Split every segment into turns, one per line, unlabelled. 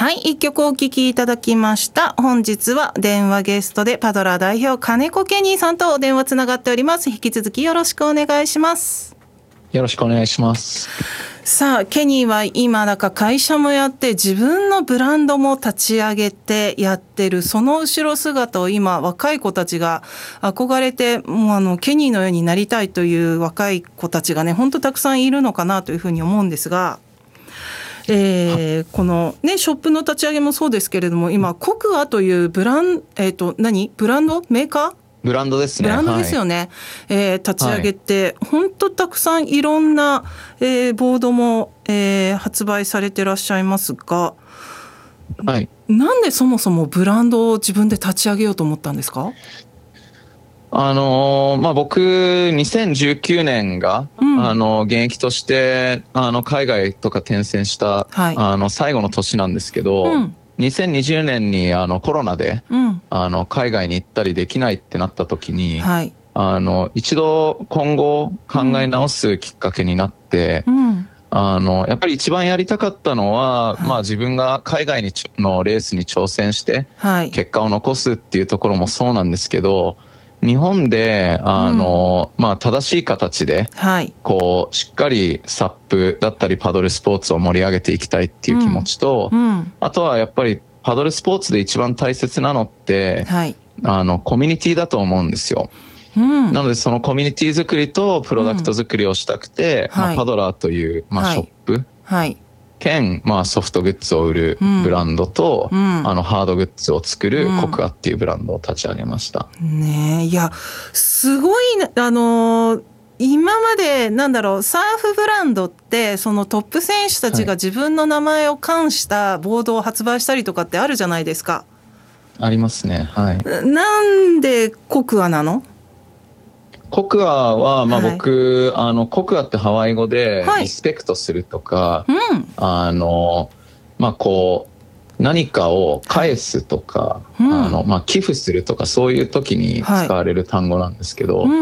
はい、一曲お聴きいただきました。本日は電話ゲストでパドラー代表金子ケニーさんとお電話つながっております。引き続きよろしくお願いします。
よろしくお願いします。
さあ、ケニーは今だか会社もやって自分のブランドも立ち上げてやってる、その後ろ姿を今若い子たちが憧れて、もうケニーのようになりたいという若い子たちがね、本当たくさんいるのかなというふうに思うんですが、このねショップの立ち上げもそうですけれども、今コクアというブランドメーカー
ブランドですね。
ブランドですよね。立ち上げて、本当たくさんいろんな、ボードも、発売されてらっしゃいますが、
はい、
なんでそもそもブランドを自分で立ち上げようと思ったんですか？
僕2019年が、現役として海外とか転戦した、はい、最後の年なんですけど、2020年にコロナで、海外に行ったりできないってなった時に、はい、一度今後考え直すきっかけになって、やっぱり一番やりたかったのは、はい、自分が海外のレースに挑戦して、はい、結果を残すっていうところもそうなんですけど、日本で正しい形で、はい、しっかりサップだったりパドルスポーツを盛り上げていきたいっていう気持ちと、あとはやっぱりパドルスポーツで一番大切なのって、はい、コミュニティだと思うんですよ。なのでそのコミュニティ作りとプロダクト作りをしたくて、パドラーという、ショップ、はい兼、ソフトグッズを売るブランドと、ハードグッズを作るコクアっていうブランドを立ち上げました。
ねえ、いや、すごい、今までサーフブランドってそのトップ選手たちが自分の名前を冠したボードを発売したりとかってあるじゃないですか。
ありますね。はい。
なんでコクアなの？
コクアは、僕、コクアってハワイ語でリスペクトするとか、何かを返すとか、寄付するとか、そういう時に使われる単語なんですけど、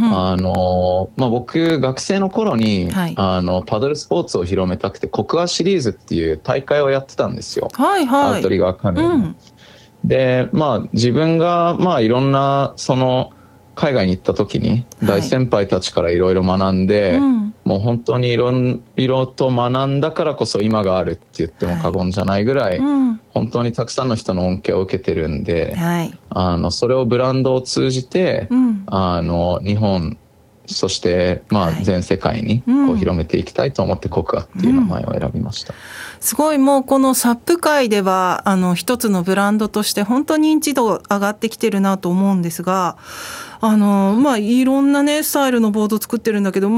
僕、学生の頃に、パドルスポーツを広めたくて、コクアシリーズっていう大会をやってたんですよ。アウトリガーカヌー。で、自分が、いろんな、海外に行った時に大先輩たちからいろいろ学んで、もう本当にいろいろと学んだからこそ今があるって言っても過言じゃないぐらい、本当にたくさんの人の恩恵を受けてるんで、それをブランドを通じて、日本そして全世界に広めていきたいと思ってコクアっていう名前を選びました。
すごい、もうこのサップ界では一つのブランドとして本当に認知度上がってきてるなと思うんですが、いろんなねスタイルのボードを作ってるんだけど、